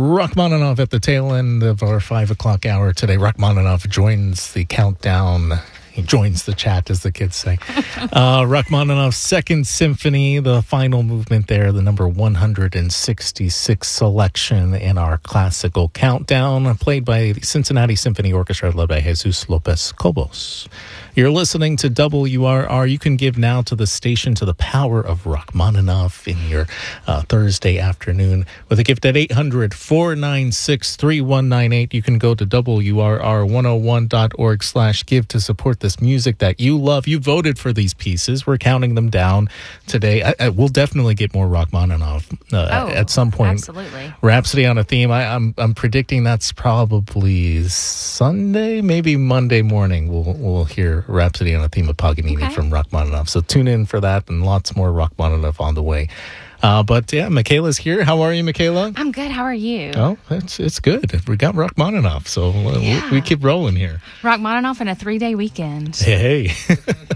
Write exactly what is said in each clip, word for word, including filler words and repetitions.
Rachmaninoff at the tail end of our five o'clock hour today. Rachmaninoff joins the countdown. He joins the chat, as the kids say. uh, Rachmaninoff's Second Symphony, the final movement there, the number one hundred sixty-six selection in our classical countdown, played by the Cincinnati Symphony Orchestra, led by Jesus Lopez Cobos. You're listening to W R R. You can give now to the station, to the power of Rachmaninoff in your uh, Thursday afternoon with a gift at eight hundred, four nine six, three one nine eight. You can go to W R R one oh one dot org slash give to support this music that you love. You voted for these pieces. We're counting them down today. I, I, we'll definitely get more Rachmaninoff uh, oh, at some point. Absolutely. Rhapsody on a Theme. I, I'm I'm predicting that's probably Sunday, maybe Monday morning. We'll we'll hear Rhapsody on a Theme of Paganini okay. from Rachmaninoff. So tune in for that, and lots more Rachmaninoff on the way. Uh, but yeah, Michaela's here. How are you, Michaela? I'm good. How are you? Oh, it's it's good. We got Rachmaninoff, so uh, yeah. we, we keep rolling here. Rachmaninoff in a three-day weekend. Hey, hey.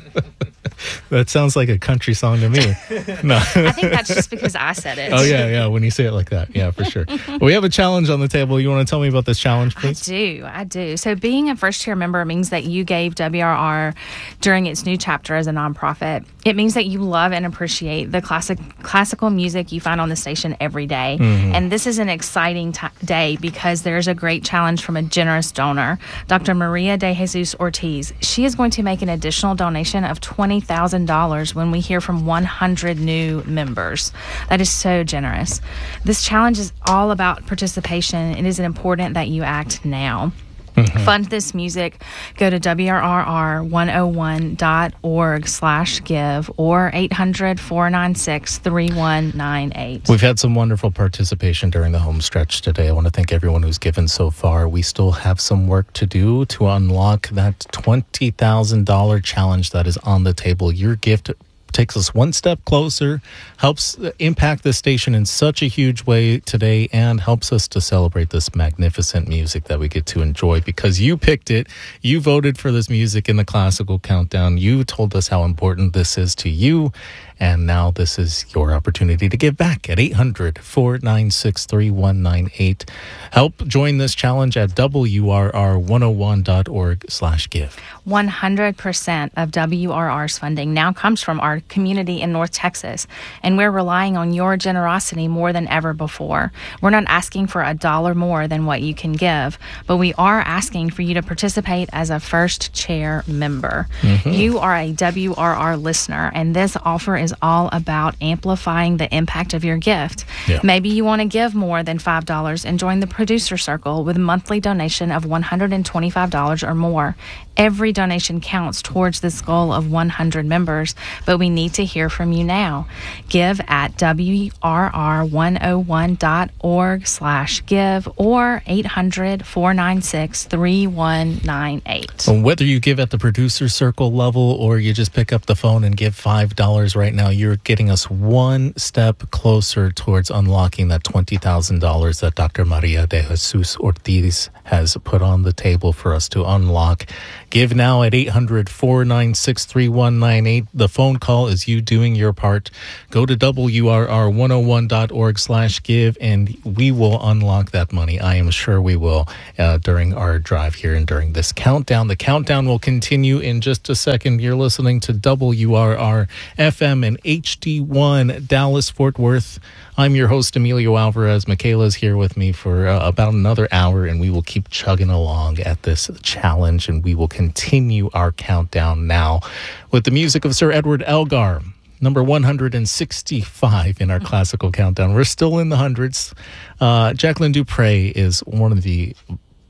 That sounds like a country song to me. No, I think that's just because I said it. Oh, yeah, yeah, when you say it like that. Yeah, for sure. Well, we have a challenge on the table. You want to tell me about this challenge, please? I do. I do. So being a first-tier member means that you gave W R R during its new chapter as a nonprofit. It means that you love and appreciate the classic classical music you find on the station every day. Mm-hmm. And this is an exciting t- day because there's a great challenge from a generous donor, Doctor Maria de Jesus Ortiz. She is going to make an additional donation of twenty thousand dollars when we hear from one hundred new members. That is so generous. This challenge is all about participation. It is important that you act now. Mm-hmm. Fund this music. Go to W R R one oh one dot org slash give or eight hundred, four nine six, three one nine eight. We've had some wonderful participation during the home stretch today. I want to thank everyone who's given so far. We still have some work to do to unlock that twenty thousand dollars challenge that is on the table. Your gift takes us one step closer, helps impact the station in such a huge way today, and helps us to celebrate this magnificent music that we get to enjoy because you picked it. You voted for this music in the classical countdown. You told us how important this is to you. And now this is your opportunity to give back at eight hundred, four nine six, three one nine eight. Help join this challenge at W R R one oh one dot org slash give. one hundred percent of W R R's funding now comes from our community in North Texas, and we're relying on your generosity more than ever before. We're not asking for a dollar more than what you can give, but we are asking for you to participate as a first chair member. Mm-hmm. You are a W R R listener, and this offer is is all about amplifying the impact of your gift. Yeah. Maybe you want to give more than five dollars and join the producer circle with a monthly donation of one hundred twenty-five dollars or more. Every donation counts towards this goal of one hundred members, but we need to hear from you now. Give at W R R one oh one dot org slash give or eight hundred, four nine six, three one nine eight. Whether you give at the producer circle level or you just pick up the phone and give five dollars right now, you're getting us one step closer towards unlocking that twenty thousand dollars that Doctor Maria de Jesus Ortiz has put on the table for us to unlock. Give now at eight hundred, four nine six, three one nine eight. The phone call is you doing your part. Go to W R R one oh one dot org slash give and we will unlock that money. I am sure we will uh, during our drive here and during this countdown. The countdown will continue in just a second. You're listening to W R R F M and H D one Dallas Fort Worth. I'm your host, Emilio Alvarez. Michaela's here with me for uh, about another hour, and we will keep chugging along at this challenge, and we will continue our countdown now with the music of Sir Edward Elgar, number one hundred sixty-five in our classical countdown. We're still in the hundreds. Uh, Jacqueline Dupre is one of the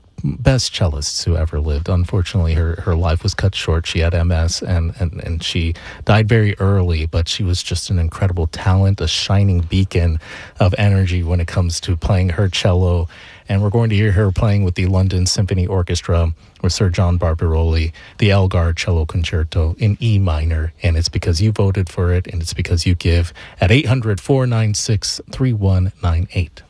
best cellists who ever lived. Unfortunately, her, her life was cut short. She had M S and, and, and she died very early, but she was just an incredible talent, a shining beacon of energy when it comes to playing her cello. And we're going to hear her playing with the London Symphony Orchestra with Sir John Barbaroli, the Elgar Cello Concerto in E minor. And it's because you voted for it, and it's because you give at eight hundred, four nine six, three one nine eight.